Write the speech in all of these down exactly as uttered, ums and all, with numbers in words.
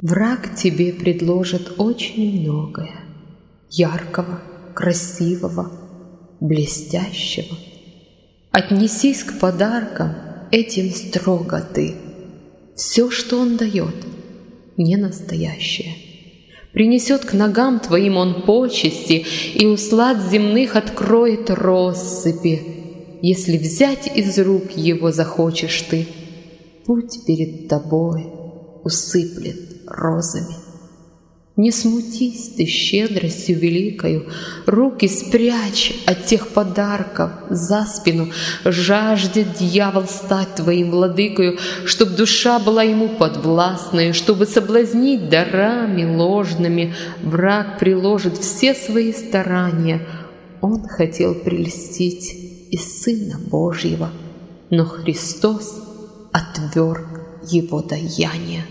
Враг тебе предложит очень многое: яркого, красивого, блестящего. Отнесись к подаркам этим строго ты. Все, что он дает, не настоящее. Принесет к ногам твоим он почести, и услад земных откроет россыпи. Если взять из рук его захочешь ты, путь перед тобой усыплет розами. Не смутись ты щедростью великою, руки спрячь от тех подарков за спину. Жаждет дьявол стать твоим владыкою, чтоб душа была ему подвластной, чтобы соблазнить дарами ложными. Враг приложит все свои старания. Он хотел прельстить и Сына Божьего, но Христос отверг его даяние.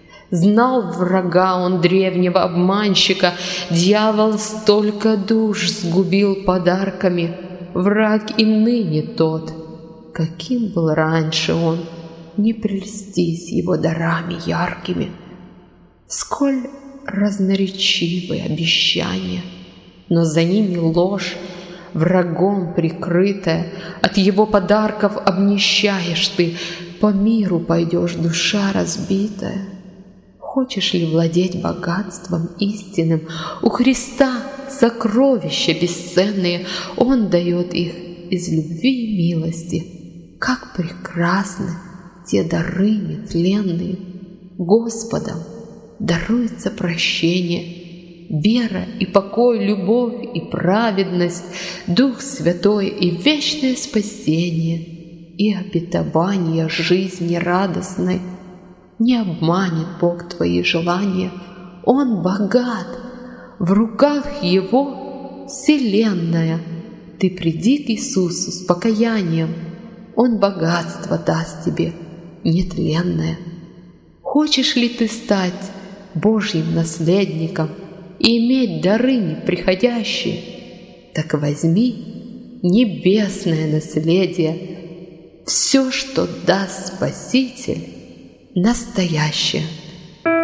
Знал врага он древнего обманщика, дьявол столько душ сгубил подарками. Враг и ныне тот, каким был раньше он, не прельстись его дарами яркими. Сколь разноречивы обещания, но за ними ложь, врагом прикрытая. От его подарков обнищаешь ты, по миру пойдешь, душа разбитая. Хочешь ли владеть богатством истинным? У Христа сокровища бесценные, Он дает их из любви и милости. Как прекрасны те дары нетленные! Господом даруется прощение, вера и покой, любовь и праведность, Дух Святой и вечное спасение, и обетование жизни радостной. Не обманет Бог твои желания, Он богат, в руках Его вселенная. Ты приди к Иисусу с покаянием, Он богатство даст тебе нетленное. Хочешь ли ты стать Божьим наследником и иметь дары неприходящие? Так возьми небесное наследие, все, что даст Спаситель, настоящее.